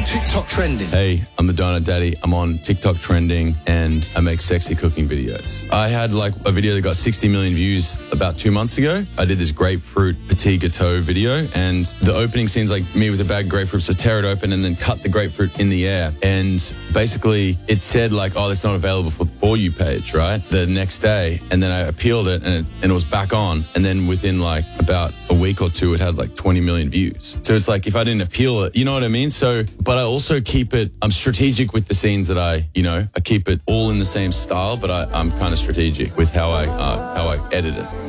TikTok trending. Hey, I'm the Donut Daddy. I'm on TikTok trending and I make sexy cooking videos. I had like a video that got 60 million views about 2 months ago. I did this grapefruit petit gâteau video and the opening scene's like me with a bag of grapefruit. So tear it open and then cut the grapefruit in the air. And basically it said like, oh, that's not available for the For You page, right? The next day. And then I appealed it and it was back on. And then within like about a week or two, it had like 20 million views. So it's like if I didn't appeal it, you know what I mean? So, but I also keep it, I'm strategic with the scenes that I keep it all in the same style, but I'm kind of strategic with how I edit it.